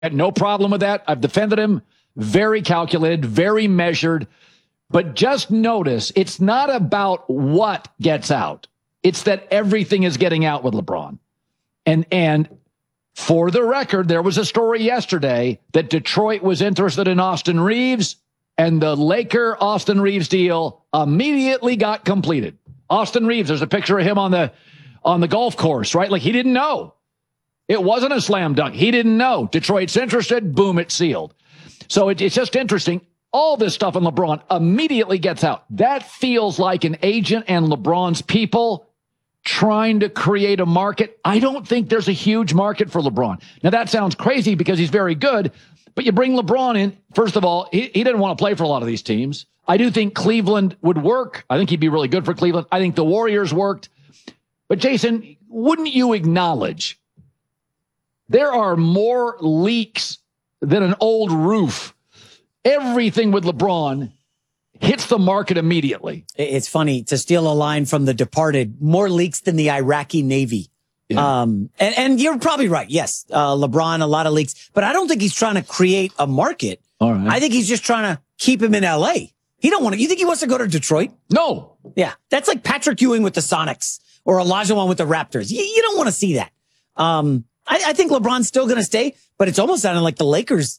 had no problem with that. I've defended him. Very calculated, very measured. But just notice, it's not about what gets out. It's that everything is getting out with LeBron. And for the record, there was a story yesterday that Detroit was interested in Austin Reeves, and the Laker-Austin Reeves deal immediately got completed. Austin Reeves, there's a picture of him on the golf course, right? Like, he didn't know. It wasn't a slam dunk. He didn't know. Detroit's interested. Boom, it's sealed. So it's just interesting. All this stuff on LeBron immediately gets out. That feels like an agent and LeBron's people trying to create a market. I don't think there's a huge market for LeBron. Now, that sounds crazy because he's very good, but you bring LeBron in. First of all, he didn't want to play for a lot of these teams. I do think Cleveland would work. I think he'd be really good for Cleveland. I think the Warriors worked. But, Jason, wouldn't you acknowledge there are more leaks than an old roof? Everything with LeBron hits the market immediately. It's funny, to steal a line from The Departed, more leaks than the Iraqi Navy. Yeah. And you're probably right. Yes, LeBron, a lot of leaks. But I don't think he's trying to create a market. All right. I think he's just trying to keep him in L.A. He don't want to. You think he wants to go to Detroit? No. Yeah, that's like Patrick Ewing with the Sonics or Olajuwon with the Raptors. You don't want to see that. I think LeBron's still going to stay, but it's almost sounding like the Lakers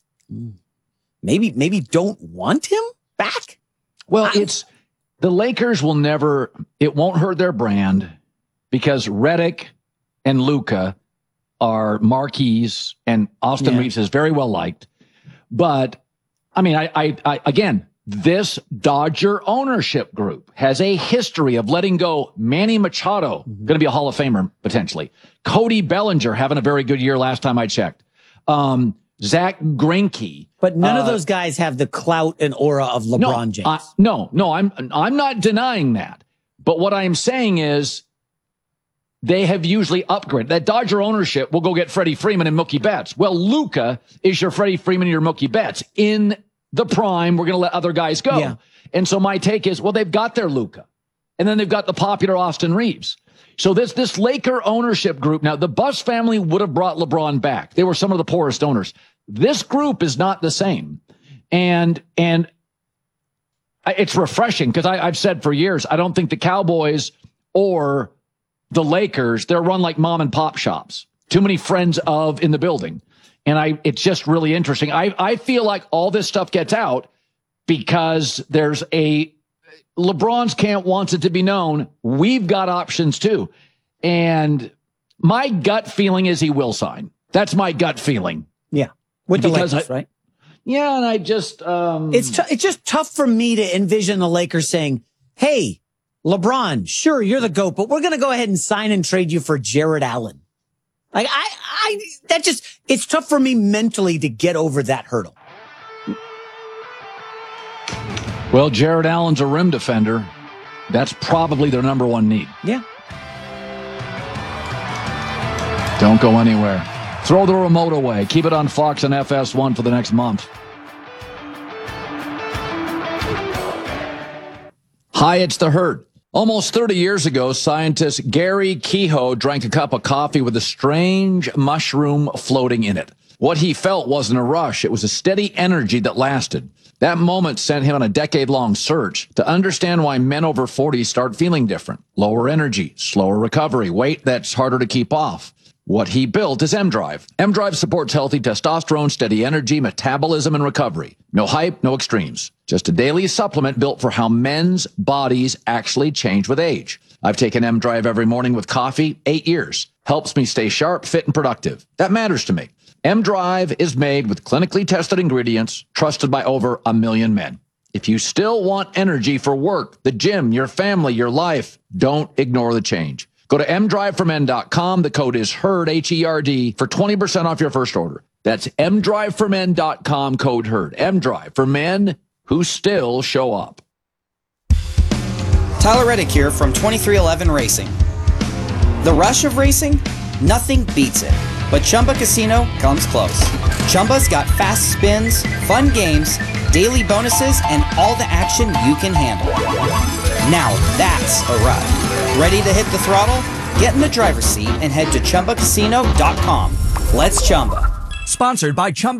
maybe don't want him back. Well, it's the Lakers will never, it won't hurt their brand because Redick and Luka are marquees and Austin Reeves is very well liked. But I mean, I again, this Dodger ownership group has a history of letting go Manny Machado, going to be a Hall of Famer potentially. Cody Bellinger having a very good year last time I checked. Zach Greinke. But none of those guys have the clout and aura of LeBron James. No, I'm not denying that. But what I'm saying is they have usually upgraded. That Dodger ownership will go get Freddie Freeman and Mookie Betts. Well, Luka is your Freddie Freeman and your Mookie Betts. In the prime, we're going to let other guys go. Yeah. And so my take is, well, they've got their Luka. And then they've got the popular Austin Reeves. So this Laker ownership group, now the Buss family would have brought LeBron back. They were some of the poorest owners. This group is not the same. And it's refreshing because I've said for years, I don't think the Cowboys or the Lakers, they're run like mom and pop shops. Too many friends of in the building. And it's just really interesting. I feel like all this stuff gets out because there's LeBron's camp wants it to be known. We've got options too. And my gut feeling is he will sign. That's my gut feeling. Yeah. With the Lakers, right? Yeah, and I just... It's just tough for me to envision the Lakers saying, hey, LeBron, sure, you're the GOAT, but we're going to go ahead and sign and trade you for Jared Allen. Like, it's tough for me mentally to get over that hurdle. Well, Jared Allen's a rim defender. That's probably their number one need. Yeah. Don't go anywhere. Throw the remote away. Keep it on Fox and FS1 for the next month. Hi, it's The Herd. Almost 30 years ago, scientist Gary Kehoe drank a cup of coffee with a strange mushroom floating in it. What he felt wasn't a rush. It was a steady energy that lasted. That moment sent him on a decade-long search to understand why men over 40 start feeling different. Lower energy, slower recovery, weight that's harder to keep off. What he built is M-Drive. M-Drive supports healthy testosterone, steady energy, metabolism, and recovery. No hype, no extremes. Just a daily supplement built for how men's bodies actually change with age. I've taken M-Drive every morning with coffee, 8 years. Helps me stay sharp, fit, and productive. That matters to me. M-Drive is made with clinically tested ingredients, trusted by over 1 million men. If you still want energy for work, the gym, your family, your life, don't ignore the change. Go to mdriveformen.com. The code is HERD, H-E-R-D, for 20% off your first order. That's mdriveformen.com, code HERD. M-Drive for men who still show up. Tyler Reddick here from 2311 Racing. The rush of racing? Nothing beats it. But Chumba Casino comes close. Chumba's got fast spins, fun games, daily bonuses, and all the action you can handle. Now that's a ride. Ready to hit the throttle? Get in the driver's seat and head to ChumbaCasino.com. Let's Chumba. Sponsored by Chumba